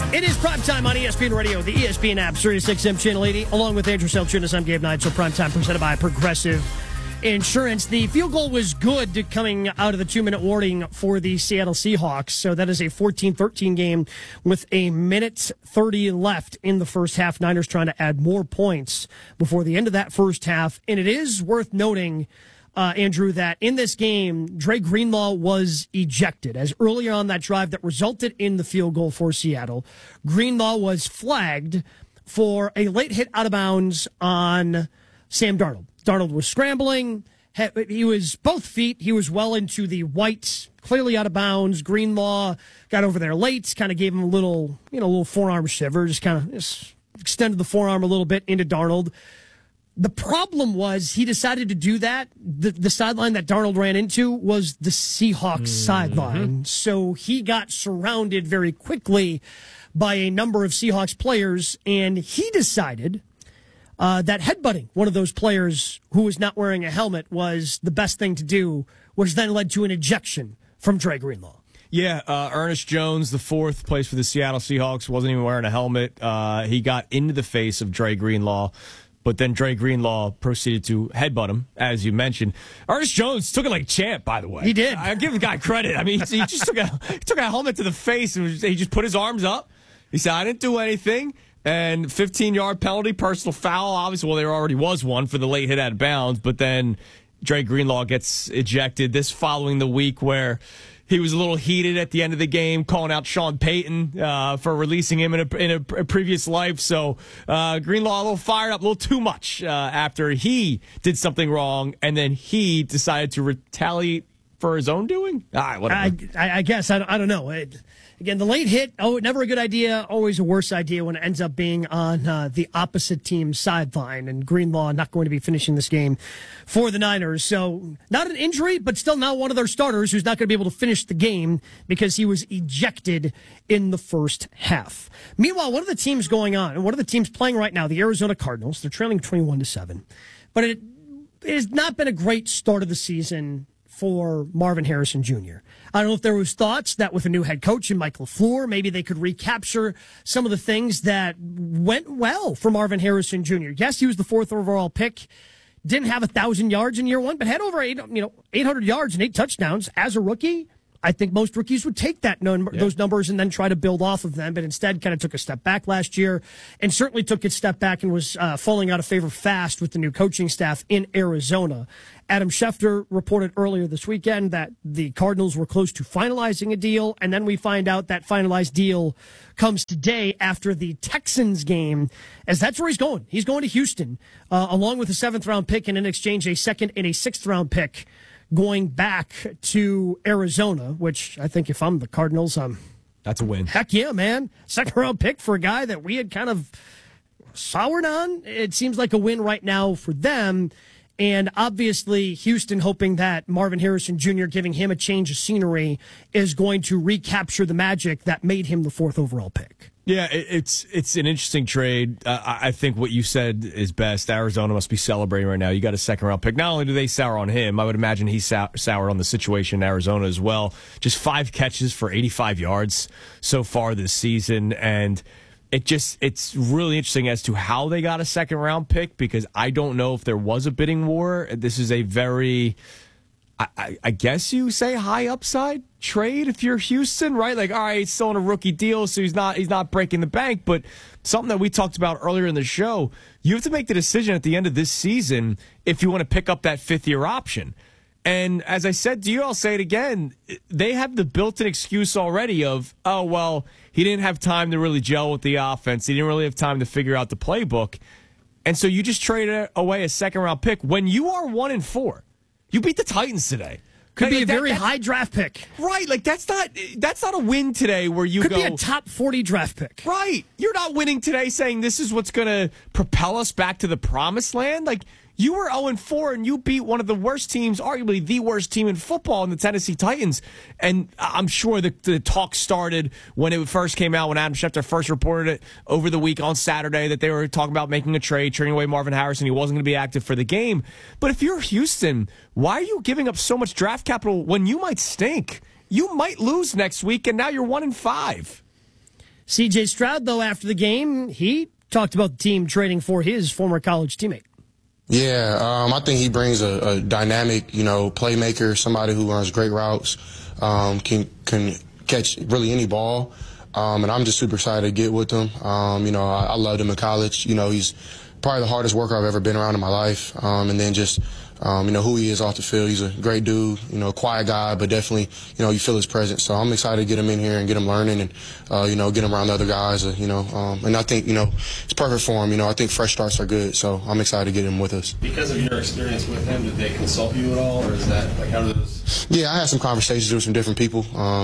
It is primetime on ESPN Radio, the ESPN app, Sirius XM Channel 80, along with Andrew Selchunas. I'm Gabe Knight. So primetime presented by Progressive Insurance. The field goal was good coming out of the 2-minute warning for the Seattle Seahawks. So that is a 14-13 game with a minute 30 left in the first half. Niners trying to add more points before the end of that first half. And it is worth noting, Andrew, that in this game, Dre Greenlaw was ejected. As earlier on that drive that resulted in the field goal for Seattle, Greenlaw was flagged for a late hit out of bounds on Sam Darnold. Darnold was scrambling. He was both feet. He was well into the white, clearly out of bounds. Greenlaw got over there late, kind of gave him a little forearm shiver, just extended the forearm a little bit into Darnold. The problem was he decided to do that. The sideline that Darnold ran into was the Seahawks sideline. So he got surrounded very quickly by a number of Seahawks players, and he decided that headbutting one of those players who was not wearing a helmet was the best thing to do, which then led to an ejection from Dre Greenlaw. Yeah, Ernest Jones, the fourth, plays for the Seattle Seahawks, wasn't even wearing a helmet. He got into the face of Dre Greenlaw. But then Dre Greenlaw proceeded to headbutt him, as you mentioned. Ernest Jones took it like a champ, by the way. He did. I give the guy credit. I mean, he just took a helmet to the face, and he just put his arms up. He said, I didn't do anything. And 15-yard penalty, personal foul. Obviously, well, there already was one for the late hit out of bounds. But then Dre Greenlaw gets ejected. This following the week where he was a little heated at the end of the game, calling out Sean Payton for releasing him in a previous life. So Greenlaw a little fired up, a little too much after he did something wrong, and then he decided to retaliate for his own doing. Whatever. I guess I don't know. Again, the late hit, never a good idea, always a worse idea when it ends up being on the opposite team's sideline, and Greenlaw not going to be finishing this game for the Niners. So not an injury, but still now one of their starters who's not going to be able to finish the game because he was ejected in the first half. Meanwhile, one of the teams going on, and one of the teams playing right now, the Arizona Cardinals, they're trailing 21-7. But it has not been a great start of the season for Marvin Harrison Jr. I don't know if there was thoughts that with a new head coach and Mike LaFleur, maybe they could recapture some of the things that went well for Marvin Harrison Jr. Yes, he was the 4th overall pick, didn't have 1,000 yards in year one, but had over 800 yards and 8 touchdowns as a rookie. I think most rookies would take those numbers and then try to build off of them, but instead kind of took a step back last year and certainly took a step back and was falling out of favor fast with the new coaching staff in Arizona. Adam Schefter reported earlier this weekend that the Cardinals were close to finalizing a deal, and then we find out that finalized deal comes today after the Texans game, as that's where he's going. He's going to Houston, along with a 7th-round pick and in exchange a 2nd and a 6th-round pick, going back to Arizona, which I think if I'm the Cardinals, that's a win. Heck yeah, man. 2nd-round pick for a guy that we had kind of soured on. It seems like a win right now for them. And obviously, Houston hoping that Marvin Harrison Jr. giving him a change of scenery is going to recapture the magic that made him the 4th overall pick. Yeah, it's an interesting trade. I think what you said is best. Arizona must be celebrating right now. You got a 2nd-round pick. Not only do they sour on him, I would imagine he's soured on the situation in Arizona as well. Just 5 catches for 85 yards so far this season, and it's really interesting as to how they got a 2nd-round pick, because I don't know if there was a bidding war. This is a very, I guess you say, high upside trade if you're Houston, right? Like, all right, he's still on a rookie deal, so he's not breaking the bank. But something that we talked about earlier in the show, you have to make the decision at the end of this season if you want to pick up that 5th-year option. And as I said to you, I'll say it again, they have the built-in excuse already of, oh, well, he didn't have time to really gel with the offense. He didn't really have time to figure out the playbook. And so you just traded away a 2nd-round pick when you are 1-4. You beat the Titans today. Could be a very high draft pick. Right. Like, that's not a win today where you could be a top 40 draft pick. Right. You're not winning today saying this is what's going to propel us back to the promised land. Like, you were 0-4 and you beat one of the worst teams, arguably the worst team in football, in the Tennessee Titans. And I'm sure the talk started when it first came out, when Adam Schefter first reported it over the week on Saturday that they were talking about making a trade, trading away Marvin Harrison. He wasn't going to be active for the game. But if you're Houston, why are you giving up so much draft capital when you might stink? You might lose next week, and now you're 1-5. C.J. Stroud, though, after the game, he talked about the team trading for his former college teammate. Yeah, I think he brings a dynamic, playmaker, somebody who runs great routes, can catch really any ball, and I'm just super excited to get with him. I loved him in college. He's probably the hardest worker I've ever been around in my life, and then just who he is off the field. He's a great dude, quiet guy, but definitely, you feel his presence. So I'm excited to get him in here and get him learning and, get him around the other guys, and I think, it's perfect for him. I think fresh starts are good, so I'm excited to get him with us. Because of your experience with him, did they consult you at all, or is that, how do those? Yeah, I had some conversations with some different people,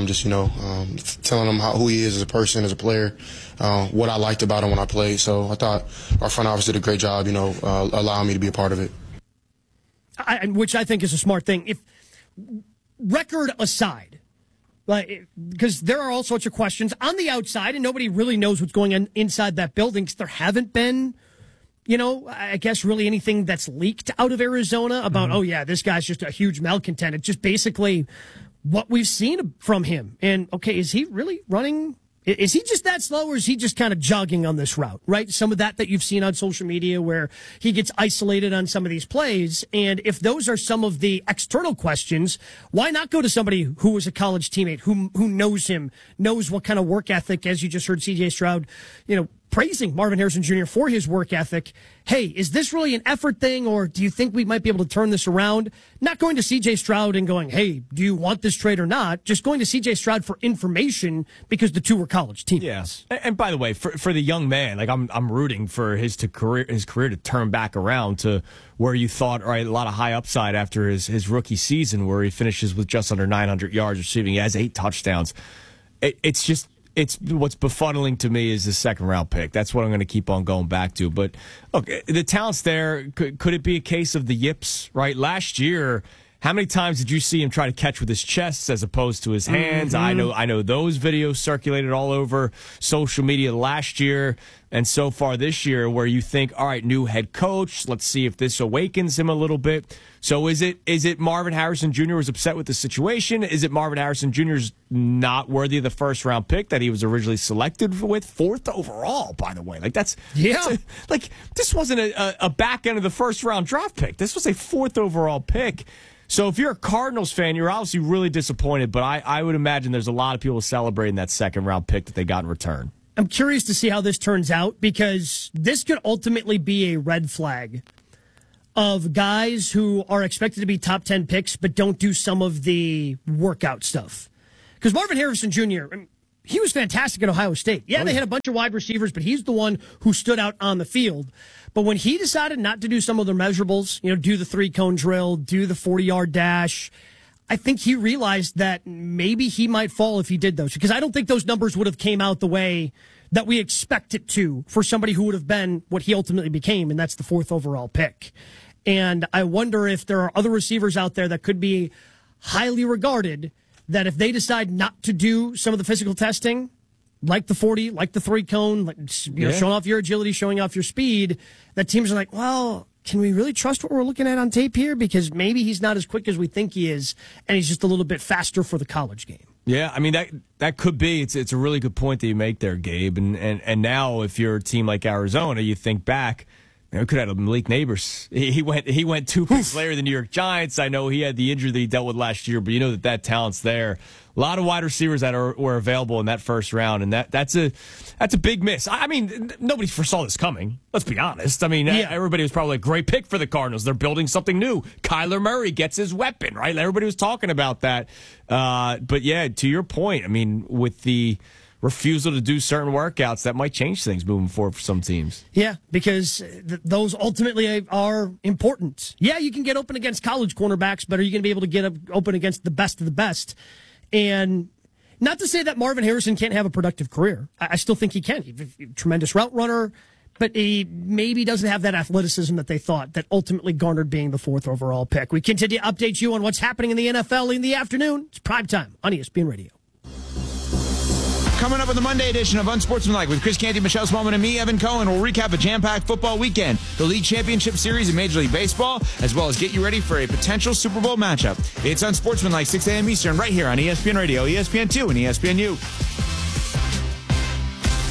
telling them who he is as a person, as a player, what I liked about him when I played. So I thought our front office did a great job, allowing me to be a part of it. Which I think is a smart thing. If record aside, because there are all sorts of questions on the outside, and nobody really knows what's going on inside that building. 'Cause there haven't been, I guess really anything that's leaked out of Arizona about, oh yeah, this guy's just a huge malcontent. It's just basically what we've seen from him. And okay, is he really running? Is he just that slow, or is he just kind of jogging on this route, right? Some of that you've seen on social media where he gets isolated on some of these plays. And if those are some of the external questions, why not go to somebody who was a college teammate, who knows him, knows what kind of work ethic, as you just heard C.J. Stroud, praising Marvin Harrison Jr. for his work ethic. Hey, is this really an effort thing, or do you think we might be able to turn this around? Not going to C.J. Stroud and going, hey, do you want this trade or not? Just going to C.J. Stroud for information because the two were college teammates. Yeah. And by the way, for the young man, I'm rooting for his career to turn back around to where you thought, all right, a lot of high upside after his rookie season where he finishes with just under 900 yards receiving. He has 8 touchdowns. It's what's befuddling to me is the second round pick. That's what I'm going to keep on going back to. But look, the talent's there. Could it be a case of the yips, right? Last year, how many times did you see him try to catch with his chest as opposed to his hands? Mm-hmm. I know those videos circulated all over social media last year and so far this year where you think, all right, new head coach, let's see if this awakens him a little bit. So is it Marvin Harrison Jr. was upset with the situation? Is it Marvin Harrison Jr.'s not worthy of the first round pick that he was originally selected with? 4th overall, by the way. This wasn't a back end of the first round draft pick. This was a 4th overall pick. So if you're a Cardinals fan, you're obviously really disappointed, but I would imagine there's a lot of people celebrating that second round pick that they got in return. I'm curious to see how this turns out because this could ultimately be a red flag of guys who are expected to be top 10 picks but don't do some of the workout stuff. Because Marvin Harrison Jr., he was fantastic at Ohio State. Yeah, they had a bunch of wide receivers, but he's the one who stood out on the field. But when he decided not to do some of the measurables, do the 3-cone drill, do the 40-yard dash, I think he realized that maybe he might fall if he did those. Because I don't think those numbers would have came out the way that we expect it to for somebody who would have been what he ultimately became, and that's the 4th overall pick. And I wonder if there are other receivers out there that could be highly regarded that if they decide not to do some of the physical testing, like the 40, like the 3-cone, showing off your agility, showing off your speed, that teams are like, well, can we really trust what we're looking at on tape here? Because maybe he's not as quick as we think he is, and he's just a little bit faster for the college game. Yeah, I mean, that could be. It's a really good point that you make there, Gabe. And now if you're a team like Arizona, you think back, we could have had Malik Neighbors. He went 2 picks later than the New York Giants. I know he had the injury that he dealt with last year, but you know that talent's there. A lot of wide receivers that were available in that first round, and that's a big miss. I mean, nobody foresaw this coming. Let's be honest. I mean, everybody was probably a great pick for the Cardinals. They're building something new. Kyler Murray gets his weapon, right? Everybody was talking about that. But yeah, to your point, I mean, with the refusal to do certain workouts, that might change things moving forward for some teams. Yeah, because those ultimately are important. Yeah, you can get open against college cornerbacks, but are you going to be able to get open against the best of the best? And not to say that Marvin Harrison can't have a productive career. I still think he can. He's a tremendous route runner, but he maybe doesn't have that athleticism that they thought that ultimately garnered being the 4th overall pick. We continue to update you on what's happening in the NFL in the afternoon. It's primetime on ESPN Radio. Coming up on the Monday edition of Unsportsmanlike with Chris Canty, Michelle Smallman, and me, Evan Cohen, we'll recap a jam-packed football weekend, the League Championship Series in Major League Baseball, as well as get you ready for a potential Super Bowl matchup. It's Unsportsmanlike, 6 a.m. Eastern, right here on ESPN Radio, ESPN2, and ESPNU.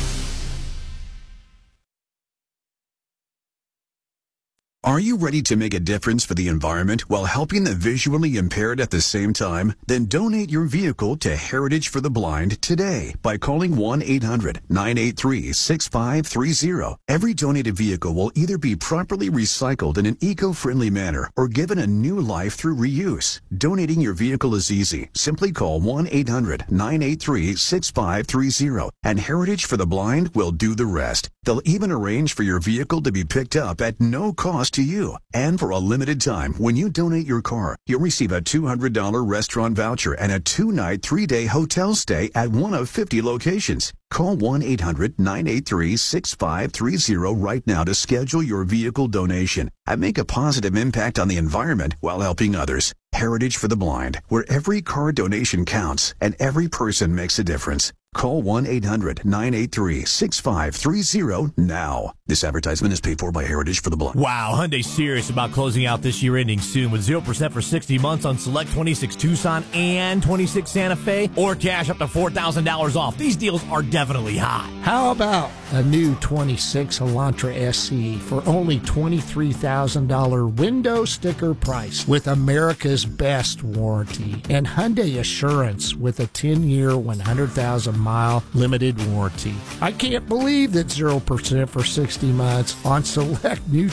Are you ready to make a difference for the environment while helping the visually impaired at the same time? Then donate your vehicle to Heritage for the Blind today by calling 1-800-983-6530. Every donated vehicle will either be properly recycled in an eco-friendly manner or given a new life through reuse. Donating your vehicle is easy. Simply call 1-800-983-6530 and Heritage for the Blind will do the rest. They'll even arrange for your vehicle to be picked up at no cost to you. And for a limited time, when you donate your car, you'll receive a $200 restaurant voucher and a 2-night, 3-day hotel stay at one of 50 locations. Call 1-800-983-6530 right now to schedule your vehicle donation and make a positive impact on the environment while helping others. Heritage for the Blind, where every car donation counts and every person makes a difference. Call 1-800-983-6530 now. This advertisement is paid for by Heritage for the Blind. Wow, Hyundai's serious about closing out this year ending soon with 0% for 60 months on select 26 Tucson and 26 Santa Fe, or cash up to $4,000 off. These deals are definitely hot. How about a new 26 Elantra SE for only $23,000 window sticker price with America's best warranty and Hyundai Assurance with a 10-year, 100,000-mile limited warranty. I can't believe that 0% for 60 months on select new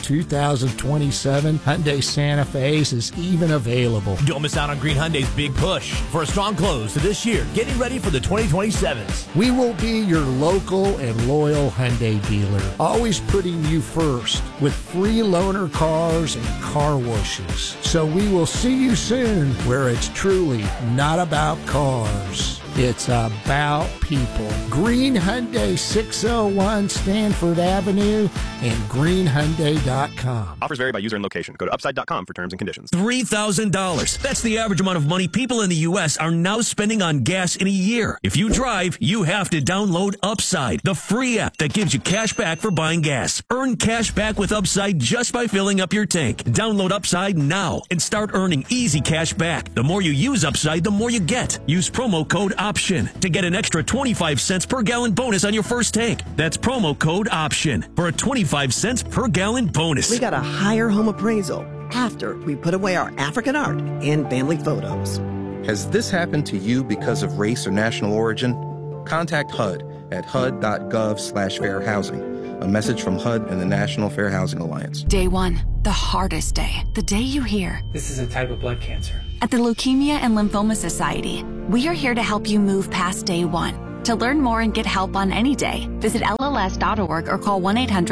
2027 Hyundai Santa Fe's is even available. Don't miss out on Green Hyundai's big push for a strong close to this year, getting ready for the 2027s. We will be your local and loyal Hyundai dealer, always putting you first with free loaner cars and car washes. So we will see you soon where it's truly not about cars. It's about people. Green Hyundai 601 Stanford Avenue and greenhyundai.com. Offers vary by user and location. Go to upside.com for terms and conditions. $3,000. That's the average amount of money people in the U.S. are now spending on gas in a year. If you drive, you have to download Upside, the free app that gives you cash back for buying gas. Earn cash back with Upside just by filling up your tank. Download Upside now and start earning easy cash back. The more you use Upside, the more you get. Use promo code OPTION to get an extra 25 cents per gallon bonus on your first tank. That's promo code OPTION for a 25 cents per gallon bonus. We got a higher home appraisal after we put away our African art and family photos. Has this happened to you because of race or national origin? Contact HUD at hud.gov/fair housing. A message from HUD and the National Fair Housing Alliance. Day one, the hardest day. The day you hear, "This is a type of blood cancer." At the Leukemia and Lymphoma Society, we are here to help you move past day one. To learn more and get help on any day, visit LLS.org or call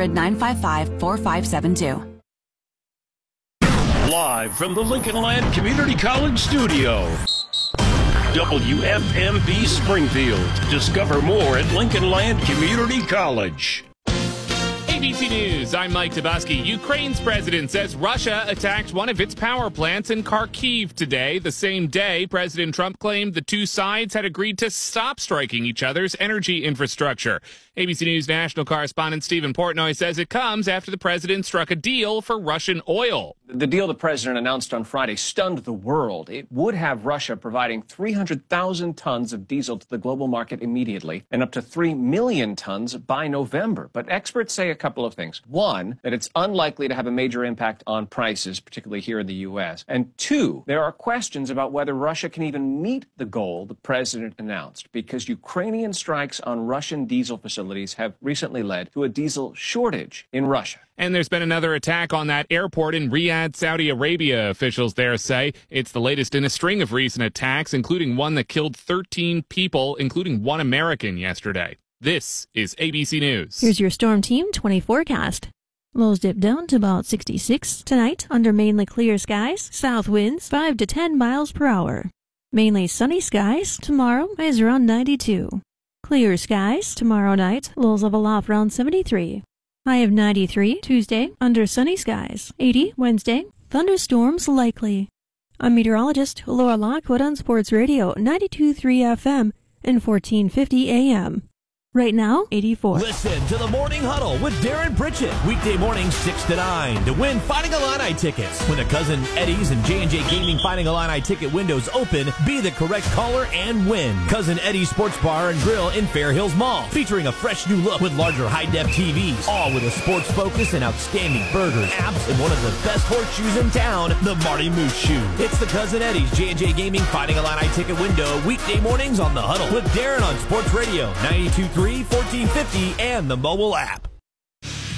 1-800-955-4572. Live from the Lincoln Land Community College studio. WFMB Springfield. Discover more at Lincoln Land Community College. ABC News, I'm Mike Tabusky. Ukraine's president says Russia attacked one of its power plants in Kharkiv today. The same day, President Trump claimed the two sides had agreed to stop striking each other's energy infrastructure. ABC News national correspondent Stephen Portnoy says it comes after the president struck a deal for Russian oil. The deal the president announced on Friday stunned the world. It would have Russia providing 300,000 tons of diesel to the global market immediately and up to 3 million tons by November. But experts say a couple of things. One, that it's unlikely to have a major impact on prices, particularly here in the U.S. And two, there are questions about whether Russia can even meet the goal the president announced, because Ukrainian strikes on Russian diesel facilities have recently led to a diesel shortage in Russia. And there's been another attack on that airport in Riyadh, Saudi Arabia. Officials there say it's the latest in a string of recent attacks, including one that killed 13 people, including one American yesterday. This is ABC News. Here's your Storm Team 20 forecast. Lows dip down to about 66 tonight under mainly clear skies. South winds 5 to 10 miles per hour. Mainly sunny skies. Tomorrow is around 92. Clear skies tomorrow night. Lows level off around 73. High of 93 Tuesday under sunny skies. 80 Wednesday. Thunderstorms likely. I'm meteorologist Laura Lockwood on Sports Radio 92.3 FM and 1450 AM. Right now, 84. Listen to the Morning Huddle with Darren Pritchett. Weekday mornings 6 to 9 to win Fighting Illini tickets. When the Cousin Eddie's and J&J Gaming Fighting Illini ticket windows open, be the correct caller and win. Cousin Eddie's Sports Bar and Grill in Fair Hills Mall, featuring a fresh new look with larger high-def TVs, all with a sports focus and outstanding burgers, apps, and one of the best horseshoes in town, the Marty Moose Shoe. It's the Cousin Eddie's J&J Gaming Fighting Illini ticket window, weekday mornings on The Huddle with Darren on Sports Radio 92.3, 1450, and the mobile app.